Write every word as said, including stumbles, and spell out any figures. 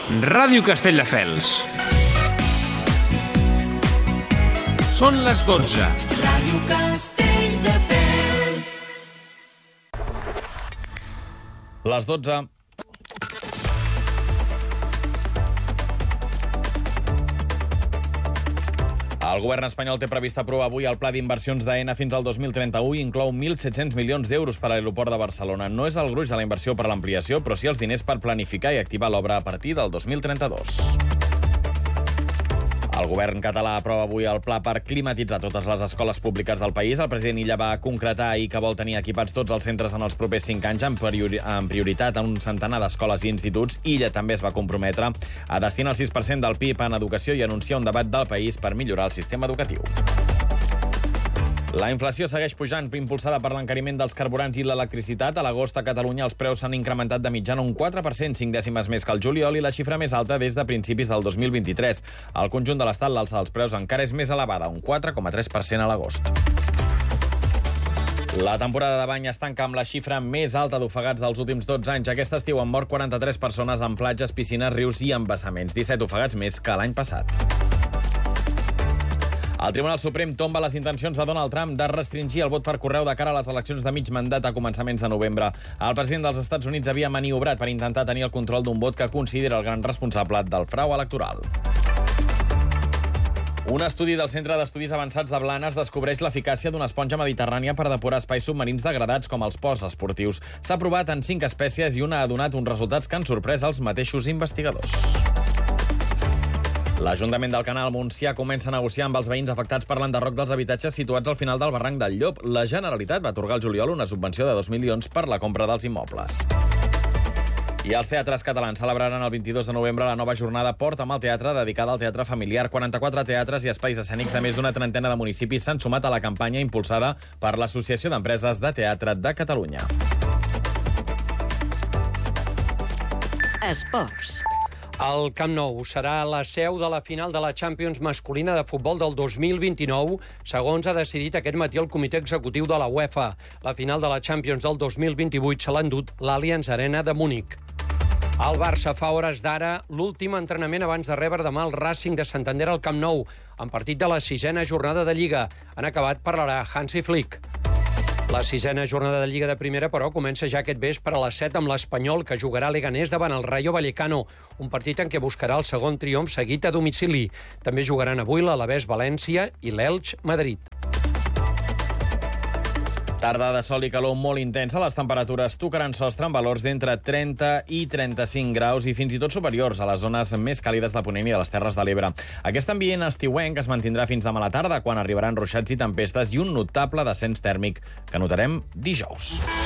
Ràdio Castelldefels. Són les dotze. Ràdio Castelldefels. Les dotze. El govern espanyol té previst aprovar avui el pla d'inversions d'Aena fins al dos mil trenta-u i inclou mil set-cents milions d'euros per a l'aeroport de Barcelona. No és el gruix de la inversió per a l'ampliació, però sí els diners per planificar i activar l'obra a partir del dos mil trenta-dos. El govern català aprova avui el pla per climatitzar totes les escoles públiques del país. El president Illa va concretar ahir que vol tenir equipats tots els centres en els propers cinc anys, en, priori en prioritat a un centenar d'escoles i instituts. Illa també es va comprometre a destinar el sis per cent del P I B en educació i anunciar un debat del país per millorar el sistema educatiu. La inflació segueix pujant, impulsada per l'encariment dels carburants i l'electricitat. A l'agost a Catalunya els preus s'han incrementat de mitjana un quatre per cent, cinc dècimes més que el juliol, i la xifra més alta des de principis del dos mil vint-i-tres. Al conjunt de l'Estat, l'alça dels preus encara és més elevada, un quatre coma tres per cent a l'agost. La temporada de bany es tanca amb la xifra més alta d'ofegats dels últims dotze anys. Aquest estiu han mort quaranta-tres persones en platges, piscines, rius i embassaments. disset ofegats més que l'any passat. El Tribunal Suprem tomba les intencions de Donald Trump de restringir el vot per correu de cara a les eleccions de mig mandat a començaments de novembre. El president dels Estats Units havia maniobrat per intentar tenir el control d'un vot que considera el gran responsable del frau electoral. Un estudi del Centre d'Estudis Avançats de Blanes descobreix l'eficàcia d'una esponja mediterrània per depurar espais submarins degradats com els ports esportius. S'ha provat en cinc espècies i una ha donat uns resultats que han sorprès els mateixos investigadors. L'Ajuntament del Canal Montsià comença a negociar amb els veïns afectats per l'enderroc dels habitatges situats al final del barranc del Llop. La Generalitat va atorgar al juliol una subvenció de dos milions per la compra dels immobles. I els teatres catalans celebraran el vint-i-dos de novembre la nova jornada Porta amb el teatre, dedicada al teatre familiar. quaranta-quatre teatres i espais escènics de més d'una trentena de municipis s'han sumat a la campanya impulsada per l'Associació d'Empreses de Teatre de Catalunya. Esports. El Camp Nou serà la seu de la final de la Champions masculina de futbol del dos mil vint-i-nou, segons ha decidit aquest matí el comitè executiu de la UEFA. La final de la Champions del dos mil vint-i-vuit se l'ha endut l'Allianz Arena de Múnich. El Barça fa hores d'ara l'últim entrenament abans de rebre demà el Racing de Santander al Camp Nou, en partit de la sisena jornada de Lliga. En acabat parlarà Hansi Flick. La sisena jornada de Lliga de Primera, però, comença ja aquest vespre a les set amb l'Espanyol, que jugarà a Leganés davant el Rayo Vallecano, un partit en què buscarà el segon triomf seguit a domicili. També jugaran avui l'Alavés València i l'Elx Madrid. Tarda de sol i calor molt intensa. Les temperatures tocaran sostre amb valors d'entre trenta i trenta-cinc graus i fins i tot superiors a les zones més càlides de Ponent i de les Terres de l'Ebre. Aquest ambient estiuenc es mantindrà fins demà a la tarda, quan arribaran ruixats i tempestes i un notable descens tèrmic que notarem dijous.